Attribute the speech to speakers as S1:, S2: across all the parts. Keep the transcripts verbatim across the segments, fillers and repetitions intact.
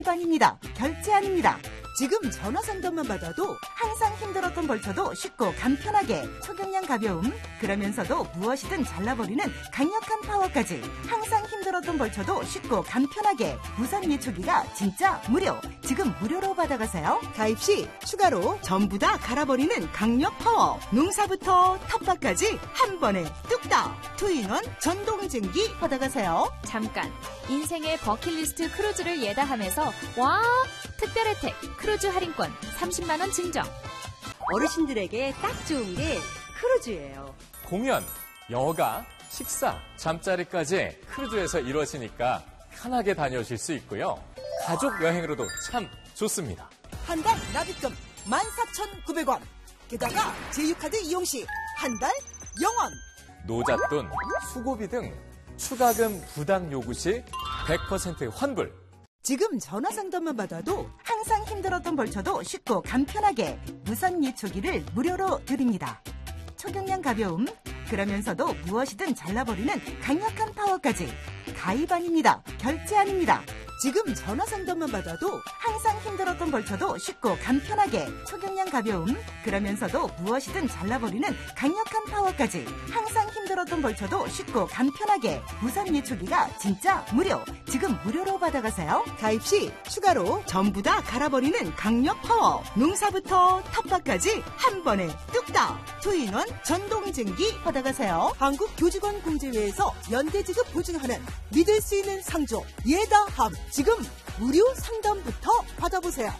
S1: 반입니다. 결제 아닙니다. 지금 전화 상담만 받아도 항상 힘들었던 벌초도 쉽고 간편하게 초경량 가벼움, 그러면서도 무엇이든 잘라버리는 강력한 파워까지 항상 힘들었던 벌초도 쉽고 간편하게 무선 예초기가 진짜 무료! 지금 무료로 받아가세요. 가입 시 추가로 전부 다 갈아버리는 강력 파워, 농사부터 텃밭까지 한 번에 뚝딱! 투인원 전동증기 받아가세요.
S2: 잠깐! 인생의 버킷리스트 크루즈를 예다하면서 와! 특별 혜택 크루즈 할인권 삼십만 원 증정.
S3: 어르신들에게 딱 좋은 게 크루즈예요.
S4: 공연, 여가, 식사, 잠자리까지 크루즈에서 이루어지니까 편하게 다녀오실 수 있고요. 가족 여행으로도 참 좋습니다.
S1: 한 달 납입금 만 사천구백 원. 게다가 제휴카드 이용 시 한 달 영 원.
S4: 노잣돈, 수고비 등 추가금 부담 요구 시 백 퍼센트 환불.
S1: 지금 전화 상담만 받아도 항상 힘들었던 벌초도 쉽고 간편하게 무선 예초기를 무료로 드립니다. 초경량 가벼움, 그러면서도 무엇이든 잘라버리는 강력한 파워까지 가입 아닙니다. 결제 아닙니다. 지금 전화 상담만 받아도 항상 힘들었던 벌초도 쉽고 간편하게 초경량 가벼움, 그러면서도 무엇이든 잘라버리는 강력한 파워까지 항상 힘들었던 벌초도 쉽고 간편하게 무선 예초기가 진짜 무료! 지금 무료로 받아가세요. 가입 시 추가로 전부 다 갈아버리는 강력 파워, 농사부터 텃밭까지 한 번에 뚝딱! 투인원 전동증기 받아가세요. 한국교직원공제회에서 연대지급 보증하는 믿을 수 있는 상조 예다함, 지금 무료 상담부터 받아보세요.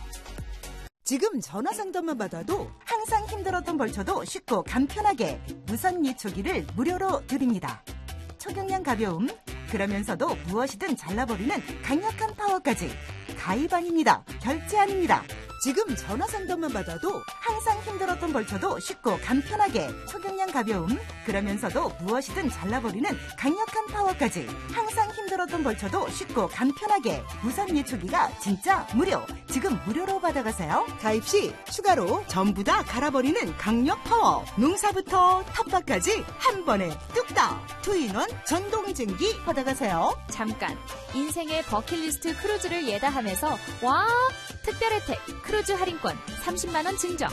S1: 지금 전화 상담만 받아도 항상 힘들었던 벌초도 쉽고 간편하게 무선 예초기를 무료로 드립니다. 초경량 가벼움, 그러면서도 무엇이든 잘라버리는 강력한 파워까지 가입 아닙니다. 결제 아닙니다. 지금 전화 상담만 받아도 항상 힘들었던 벌초도 쉽고 간편하게 초경량 가벼움, 그러면서도 무엇이든 잘라버리는 강력한 파워까지 항상 힘들었던 벌초도 쉽고 간편하게 무선 예초기가 진짜 무료! 지금 무료로 받아가세요. 가입 시 추가로 전부 다 갈아버리는 강력 파워, 농사부터 텃밭까지 한 번에 뚝딱! 투인원 전동증기 받아가세요.
S2: 잠깐! 인생의 버킷리스트 크루즈를 예다하면서 와! 특별 혜택 크루즈 할인권 삼십만 원 증정.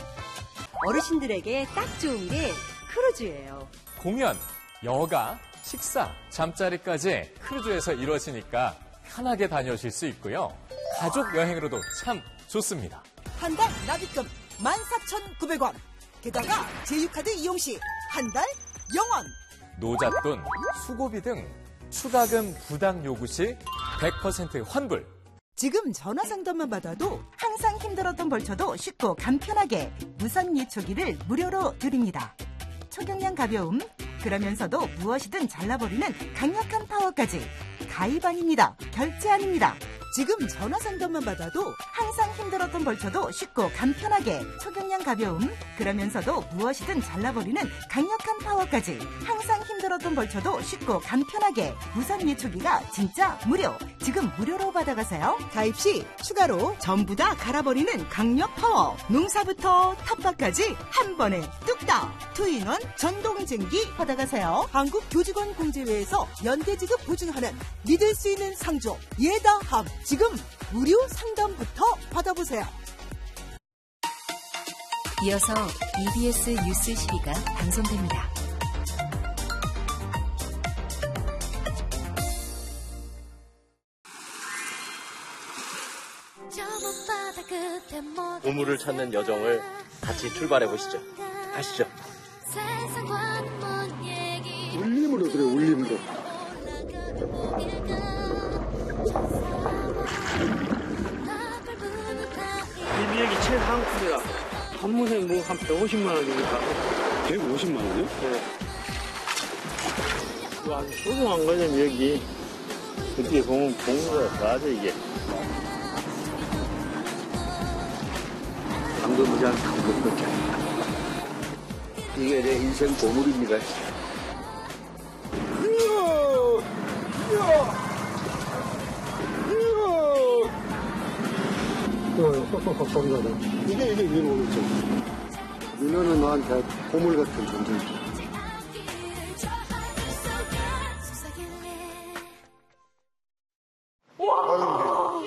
S3: 어르신들에게 딱 좋은 게 크루즈예요.
S4: 공연, 여가, 식사, 잠자리까지 크루즈에서 이루어지니까 편하게 다녀오실 수 있고요. 가족 여행으로도 참 좋습니다.
S1: 한 달 납입금 만 사천구백 원. 게다가 제휴카드 이용 시 한 달 영 원.
S4: 노잣돈, 수고비 등 추가금 부담 요구 시 백 퍼센트 환불.
S1: 지금 전화 상담만 받아도 항상 힘들었던 벌초도 쉽고 간편하게 무선 예초기를 무료로 드립니다. 초경량 가벼움, 그러면서도 무엇이든 잘라버리는 강력한 파워까지 가입 아닙니다. 결제 아닙니다. 지금 전화 상담만 받아도 항상 힘들었던 벌초도 쉽고 간편하게 초경량 가벼움, 그러면서도 무엇이든 잘라버리는 강력한 파워까지 항상 힘들었던 벌초도 쉽고 간편하게 무선 예초기가 진짜 무료! 지금 무료로 받아가세요. 가입 시 추가로 전부 다 갈아버리는 강력 파워, 농사부터 텃밭까지 한 번에 뚝딱! 투인원 전동증기 받아가세요. 한국교직원공제회에서 연대지급 보증하는 믿을 수 있는 상조 예다함, 지금 무료 상담부터 받아보세요.
S5: 이어서 이비에스 뉴스 십이가 방송됩니다.
S6: 보물을 찾는 여정을 같이 출발해 보시죠. 가시죠.
S7: 울림으로 그래, 울림으로.
S8: 이 미역이 최상급이라 한 문에 뭐 한 백오십만 원 정도 가고.
S7: 백오십만 원이요?
S8: 네. 이거 아주 소중한 거죠, 미역이. 어떻게 보면 보물보다 더하죠, 이게.
S7: 당근무장 당근밖에 아닙니다. 이게 내 인생 보물입니다. 이야! 이야! 쏙쏙쏙 소리가 나. 이게, 이게 민호겠죠. 민호는 나한테 보물 같은 존재입니다.